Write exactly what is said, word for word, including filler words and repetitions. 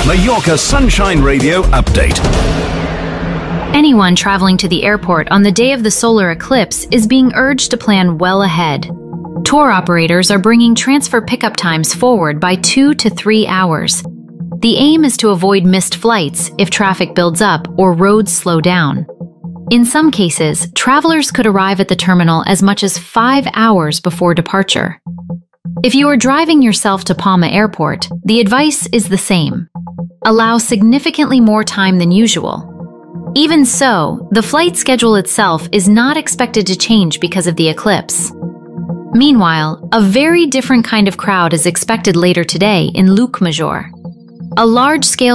Mallorca Sunshine Radio update. Anyone traveling to the airport on the day of the solar eclipse is being urged to plan well ahead. Tour operators are bringing transfer pickup times forward by two to three hours. The aim is to avoid missed flights if traffic builds up or roads slow down. In some cases, travelers could arrive at the terminal as much as five hours before departure. If you are driving yourself to Palma Airport, the advice is the same. Allow significantly more time than usual. Even so, the flight schedule itself is not expected to change because of the eclipse. Meanwhile, a very different kind of crowd is expected later today in Llucmajor. A large-scale